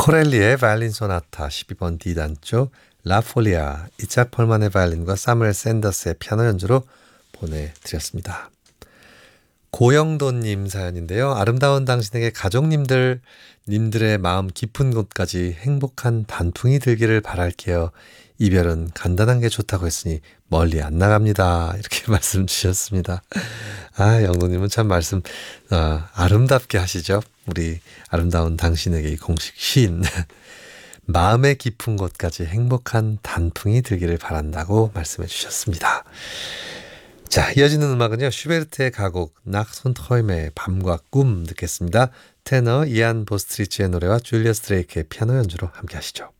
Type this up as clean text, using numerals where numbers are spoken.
코렐리의 바이올린 소나타 12번 D단조, 라폴리아, 이차 펄만의 바이올린과 사무엘 샌더스의 피아노 연주로 보내드렸습니다. 고영도님 사연인데요. 아름다운 당신에게 님들의 마음 깊은 곳까지 행복한 단풍이 들기를 바랄게요. 이별은 간단한 게 좋다고 했으니 멀리 안 나갑니다. 이렇게 말씀 주셨습니다. 영도님은 참 말씀 아름답게 하시죠. 우리 아름다운 당신에게 이 공식 시인. 마음의 깊은 곳까지 행복한 단풍이 들기를 바란다고 말씀해 주셨습니다. 자, 이어지는 음악은요. 슈베르트의 가곡 낙손트호임의 밤과 꿈 듣겠습니다. 테너 이안 보스트리치의 노래와 줄리어스 드레이크의 피아노 연주로 함께 하시죠.